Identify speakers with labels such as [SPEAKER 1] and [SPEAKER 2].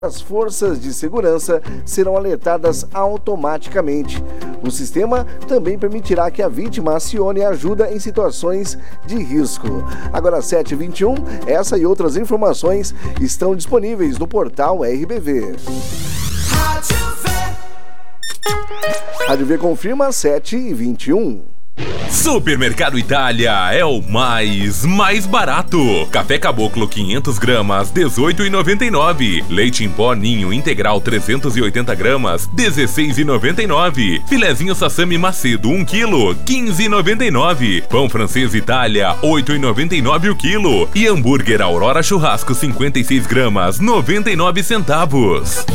[SPEAKER 1] As forças de segurança serão alertadas automaticamente. O sistema também permitirá que a vítima acione ajuda em situações de risco. Agora, 7h21, essa e outras informações estão disponíveis no portal RBV. Rádio V confirma 7h21.
[SPEAKER 2] Supermercado Itália é o mais barato. Café Caboclo 500 gramas, R$18,99. Leite em pó Ninho integral 380 gramas, R$16,99. Filezinho Sassami Macedo 1 kg, R$15,99. Pão francês Itália, R$8,99 o quilo. E hambúrguer Aurora Churrasco 56 gramas, 99 centavos.